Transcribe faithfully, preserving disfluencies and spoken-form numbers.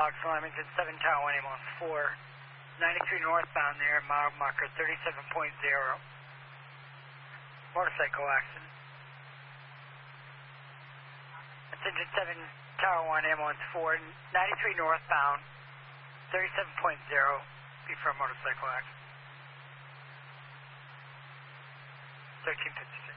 Fox Lamington, seven Tower one, ambulance four, ninety-three northbound there, mile marker thirty-seven point zero. Motorcycle accident. Attention seven Tower one, ambulance four, ninety-three northbound, thirty-seven point zero, before motorcycle accident. thirteen fifty-six.